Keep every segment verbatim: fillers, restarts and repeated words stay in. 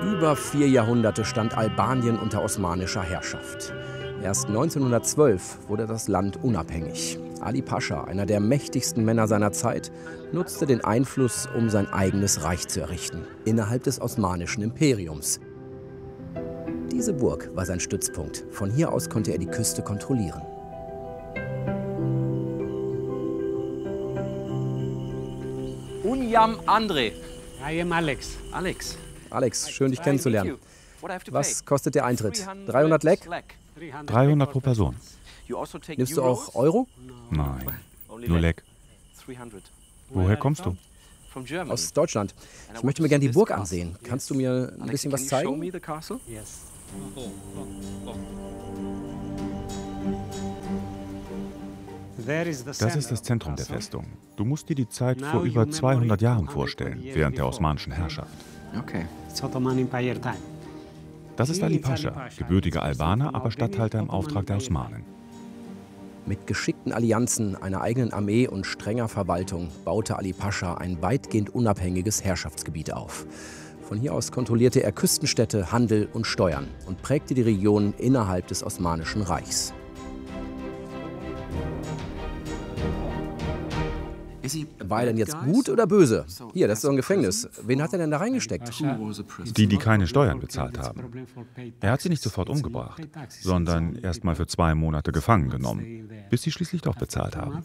Über vier Jahrhunderte stand Albanien unter osmanischer Herrschaft. Erst neunzehnhundertzwölf wurde das Land unabhängig. Ali Pascha, einer der mächtigsten Männer seiner Zeit, nutzte den Einfluss, um sein eigenes Reich zu errichten, innerhalb des osmanischen Imperiums. Diese Burg war sein Stützpunkt. Von hier aus konnte er die Küste kontrollieren. Unyam Andre. I am Alex. Alex. Alex, schön dich kennenzulernen. Was kostet der Eintritt? dreihundert Lek? dreihundert pro Person. Nimmst du auch Euro? Nein, nur Lek. Woher kommst du? Aus Deutschland. Ich möchte mir gerne die Burg ansehen. Kannst du mir ein bisschen was zeigen? Yes. Das ist das Zentrum der Festung. Du musst dir die Zeit vor über zweihundert Jahren vorstellen, während der osmanischen Herrschaft. Okay. It's Ottoman Empire time. Das ist Ali Pascha, gebürtiger Albaner, aber Statthalter im Auftrag der Osmanen. Mit geschickten Allianzen, einer eigenen Armee und strenger Verwaltung baute Ali Pascha ein weitgehend unabhängiges Herrschaftsgebiet auf. Von hier aus kontrollierte er Küstenstädte, Handel und Steuern und prägte die Region innerhalb des Osmanischen Reichs. War er denn jetzt gut oder böse? Hier, das ist so ein Gefängnis. Wen hat er denn da reingesteckt? Die, die keine Steuern bezahlt haben. Er hat sie nicht sofort umgebracht, sondern erst mal für zwei Monate gefangen genommen, bis sie schließlich doch bezahlt haben.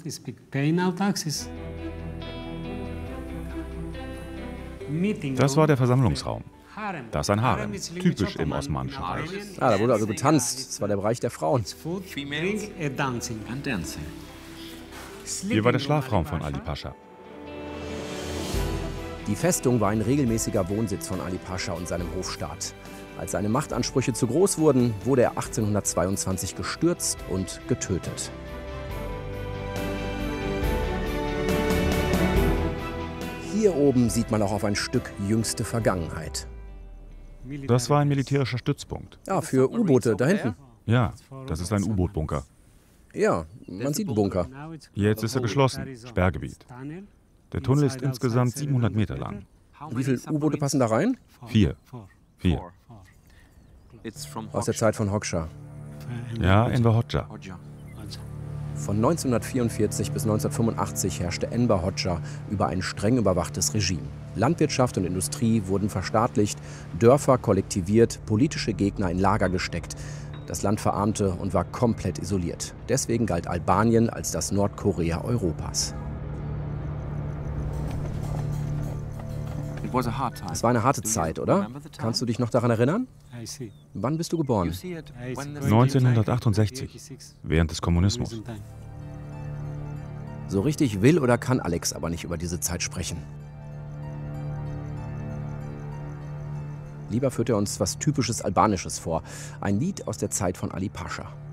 Das war der Versammlungsraum. Das ist ein Harem, typisch im Osmanischen Reich. Ah, da wurde also getanzt. Das war der Bereich der Frauen. Hier war der Schlafraum von Ali Pascha. Die Festung war ein regelmäßiger Wohnsitz von Ali Pascha und seinem Hofstaat. Als seine Machtansprüche zu groß wurden, wurde er achtzehnhundertzweiundzwanzig gestürzt und getötet. Hier oben sieht man auch auf ein Stück jüngste Vergangenheit. Das war ein militärischer Stützpunkt. Ja, für U-Boote da hinten. Ja, das ist ein U-Boot-Bunker. Ja, man sieht einen Bunker. Jetzt ist er geschlossen, Sperrgebiet. Der Tunnel ist insgesamt siebenhundert Meter lang. Wie viele U-Boote passen da rein? Vier. Vier. Aus der Zeit von Hoxha. Ja, Enver Hoxha. Von neunzehnhundertvierundvierzig bis neunzehnhundertfünfundachtzig herrschte Enver Hoxha über ein streng überwachtes Regime. Landwirtschaft und Industrie wurden verstaatlicht, Dörfer kollektiviert, politische Gegner in Lager gesteckt. Das Land verarmte und war komplett isoliert. Deswegen galt Albanien als das Nordkorea Europas. Es war eine harte Zeit, oder? Kannst du dich noch daran erinnern? Wann bist du geboren? neunzehnhundertachtundsechzig, während des Kommunismus. So richtig will oder kann Alex aber nicht über diese Zeit sprechen. Lieber führt er uns was typisches Albanisches vor. Ein Lied aus der Zeit von Ali Pascha.